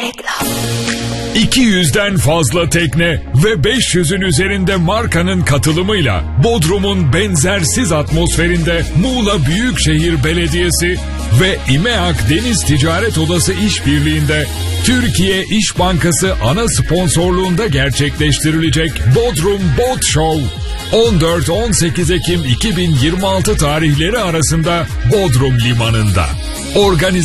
Reklam. 200'den fazla tekne ve 500'ün üzerinde markanın katılımıyla Bodrum'un benzersiz atmosferinde Muğla Büyükşehir Belediyesi ve İMEAK Deniz Ticaret Odası işbirliğinde Türkiye İş Bankası ana sponsorluğunda gerçekleştirilecek Bodrum Boat Show 14-18 Ekim 2026 tarihleri arasında Bodrum Limanı'nda.